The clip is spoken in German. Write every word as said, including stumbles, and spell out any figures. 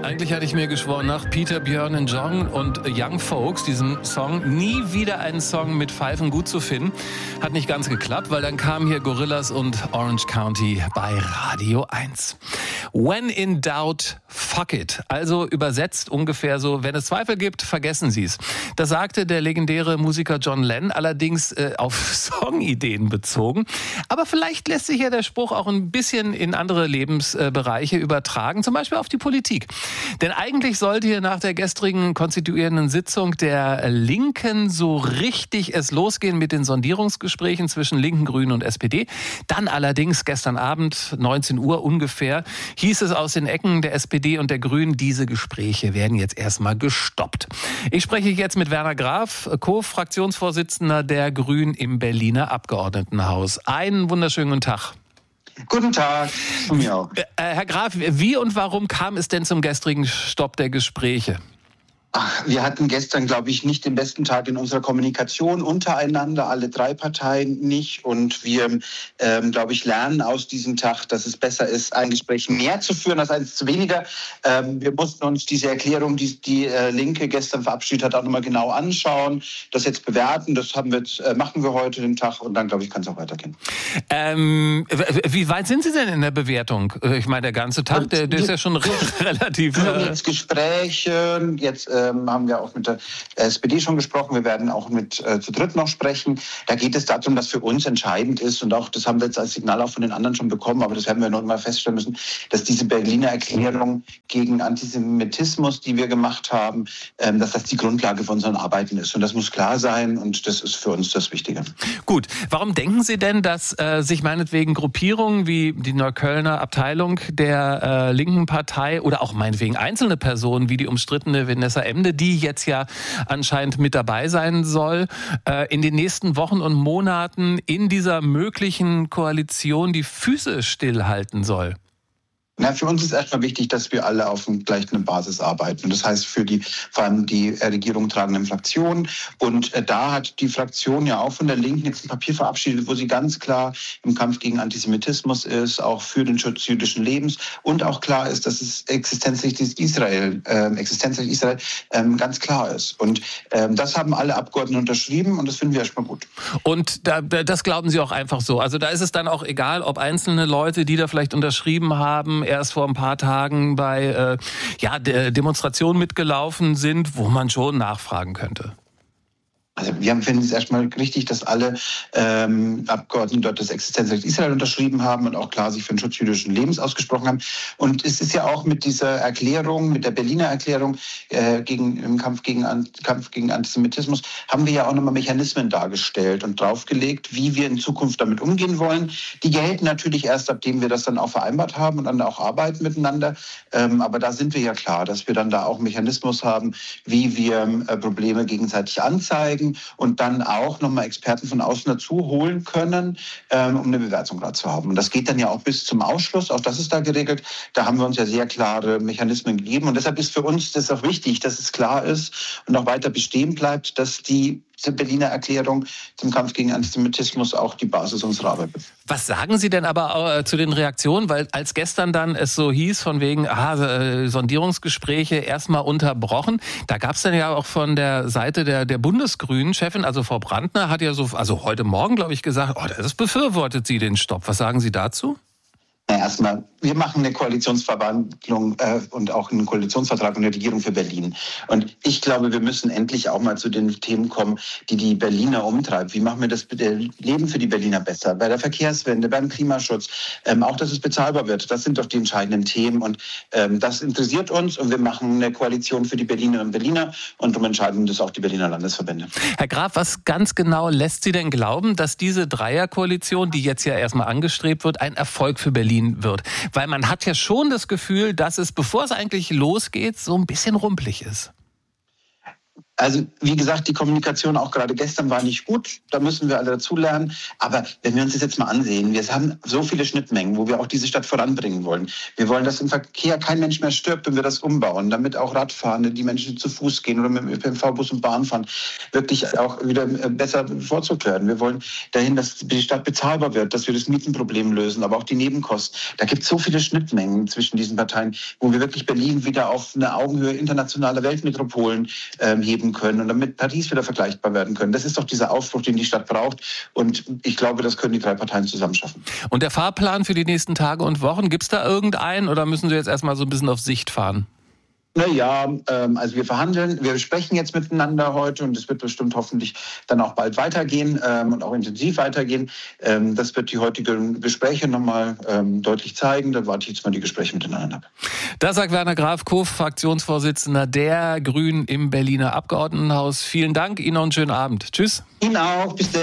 Eigentlich hatte ich mir geschworen, nach Peter, Björn und John und Young Folks, diesem Song, nie wieder einen Song mit Pfeifen gut zu finden. Hat nicht ganz geklappt, weil dann kamen hier Gorillaz und Orange County bei Radio eins. When in doubt, fuck it. Also übersetzt ungefähr so, wenn es Zweifel gibt, vergessen Sie es. Das sagte der legendäre Musiker John Lennon, allerdings äh, auf Songideen bezogen. Aber vielleicht lässt sich ja der Spruch auch ein bisschen in andere Lebensbereiche übertragen, zum Beispiel auf die Politik. Denn eigentlich sollte hier nach der gestrigen konstituierenden Sitzung der Linken so richtig es losgehen mit den Sondierungsgesprächen zwischen Linken, Grünen und S P D. Dann allerdings gestern Abend, neunzehn Uhr ungefähr, hieß es aus den Ecken der S P D und der Grünen, diese Gespräche werden jetzt erstmal gestoppt. Ich spreche jetzt mit Werner Graf, Co-Fraktionsvorsitzender der Grünen im Berliner Abgeordnetenhaus. Einen wunderschönen guten Tag. Guten Tag, von mir auch. Äh, Herr Graf, wie und warum kam es denn zum gestrigen Stopp der Gespräche? Ach, wir hatten gestern, glaube ich, nicht den besten Tag in unserer Kommunikation untereinander, alle drei Parteien nicht. Und wir, ähm, glaube ich, lernen aus diesem Tag, dass es besser ist, ein Gespräch mehr zu führen als eins zu weniger. Ähm, wir mussten uns diese Erklärung, die die äh, Linke gestern verabschiedet hat, auch nochmal genau anschauen, das jetzt bewerten. Das haben wir jetzt, äh, machen wir heute den Tag und dann, glaube ich, kann es auch weitergehen. Ähm, wie weit sind Sie denn in der Bewertung? Ich meine, der ganze Tag, der, der ist ja schon relativ... Wir haben jetzt Gespräche, jetzt... Äh, haben wir auch mit der S P D schon gesprochen. Wir werden auch mit äh, zu dritt noch sprechen. Da geht es darum, dass für uns entscheidend ist und auch, das haben wir jetzt als Signal auch von den anderen schon bekommen, aber das werden wir noch mal feststellen müssen, dass diese Berliner Erklärung gegen Antisemitismus, die wir gemacht haben, ähm, dass das die Grundlage von unseren Arbeiten ist. Und das muss klar sein und das ist für uns das Wichtige. Gut. Warum denken Sie denn, dass äh, sich meinetwegen Gruppierungen wie die Neuköllner Abteilung der äh, linken Partei oder auch meinetwegen einzelne Personen wie die umstrittene Vanessa die jetzt ja anscheinend mit dabei sein soll, in den nächsten Wochen und Monaten in dieser möglichen Koalition die Füße stillhalten soll? Na, für uns ist erstmal wichtig, dass wir alle auf der gleichen Basis arbeiten. Und das heißt für die, vor allem die Regierung tragenden Fraktionen. Und äh, da hat die Fraktion ja auch von der Linken jetzt ein Papier verabschiedet, wo sie ganz klar im Kampf gegen Antisemitismus ist, auch für den Schutz jüdischen Lebens. Und auch klar ist, dass es Existenzrecht Israel, äh, Existenzrecht Israel ähm, ganz klar ist. Und ähm, das haben alle Abgeordneten unterschrieben und das finden wir erstmal gut. Und da, das glauben Sie auch einfach so? Also da ist es dann auch egal, ob einzelne Leute, die da vielleicht unterschrieben haben, erst vor ein paar Tagen bei äh, ja, Demonstrationen mitgelaufen sind, wo man schon nachfragen könnte. Also wir finden es erstmal richtig, dass alle ähm, Abgeordneten dort das Existenzrecht Israel unterschrieben haben und auch klar sich für den Schutz jüdischen Lebens ausgesprochen haben. Und es ist ja auch mit dieser Erklärung, mit der Berliner Erklärung äh, gegen, im Kampf gegen, an, Kampf gegen Antisemitismus, haben wir ja auch nochmal Mechanismen dargestellt und draufgelegt, wie wir in Zukunft damit umgehen wollen. Die gelten natürlich erst, abdem wir das dann auch vereinbart haben und dann auch arbeiten miteinander. Ähm, aber da sind wir ja klar, dass wir dann da auch einen Mechanismus haben, wie wir äh, Probleme gegenseitig anzeigen und dann auch nochmal Experten von außen dazu holen können, ähm, um eine Bewertung gerade zu haben. Und das geht dann ja auch bis zum Ausschluss, auch das ist da geregelt. Da haben wir uns ja sehr klare Mechanismen gegeben und deshalb ist für uns das auch wichtig, dass es klar ist und auch weiter bestehen bleibt, dass die Berliner Erklärung zum Kampf gegen Antisemitismus auch die Basis unserer Arbeit ist. Was sagen Sie denn aber äh, zu den Reaktionen? Weil als gestern dann es so hieß, von wegen aha, äh, Sondierungsgespräche erstmal unterbrochen, da gab es dann ja auch von der Seite der, der Bundesgrünen-Chefin, also Frau Brandner, hat ja so, also heute Morgen, glaube ich, gesagt, oh, das befürwortet sie den Stopp. Was sagen Sie dazu? Na, erstmal, wir machen eine Koalitionsverwandlung äh, und auch einen Koalitionsvertrag und eine Regierung für Berlin. Und ich glaube, wir müssen endlich auch mal zu den Themen kommen, die die Berliner umtreibt. Wie machen wir das Leben für die Berliner besser? Bei der Verkehrswende, beim Klimaschutz, ähm, auch, dass es bezahlbar wird. Das sind doch die entscheidenden Themen. Und ähm, das interessiert uns. Und wir machen eine Koalition für die Berlinerinnen und Berliner. Und darum entscheiden das auch die Berliner Landesverbände. Herr Graf, was ganz genau lässt Sie denn glauben, dass diese Dreierkoalition, die jetzt ja erstmal angestrebt wird, ein Erfolg für Berlin wird? Weil man hat ja schon das Gefühl, dass es, bevor es eigentlich losgeht, so ein bisschen rumpelig ist. Also wie gesagt, die Kommunikation auch gerade gestern war nicht gut. Da müssen wir alle dazulernen. Aber wenn wir uns das jetzt mal ansehen, wir haben so viele Schnittmengen, wo wir auch diese Stadt voranbringen wollen. Wir wollen, dass im Verkehr kein Mensch mehr stirbt und wir das umbauen, damit auch Radfahrende, die Menschen zu Fuß gehen oder mit dem Ö P N V, Bus und Bahn fahren, wirklich auch wieder besser bevorzugt werden. Wir wollen dahin, dass die Stadt bezahlbar wird, dass wir das Mietenproblem lösen, aber auch die Nebenkosten. Da gibt es so viele Schnittmengen zwischen diesen Parteien, wo wir wirklich Berlin wieder auf eine Augenhöhe internationaler Weltmetropolen ähm, heben können und damit Paris wieder vergleichbar werden können. Das ist doch dieser Aufbruch, den die Stadt braucht. Und ich glaube, das können die drei Parteien zusammen schaffen. Und der Fahrplan für die nächsten Tage und Wochen, gibt es da irgendeinen oder müssen Sie jetzt erstmal so ein bisschen auf Sicht fahren? Naja, ähm, also wir verhandeln, wir sprechen jetzt miteinander heute und es wird bestimmt hoffentlich dann auch bald weitergehen ähm, und auch intensiv weitergehen. Ähm, das wird die heutigen Gespräche nochmal ähm, deutlich zeigen. Da warte ich jetzt mal die Gespräche miteinander ab. Das sagt Werner Graf-Kopf, Fraktionsvorsitzender der Grünen im Berliner Abgeordnetenhaus. Vielen Dank, Ihnen noch einen schönen Abend. Tschüss. Ihnen auch, bis dann.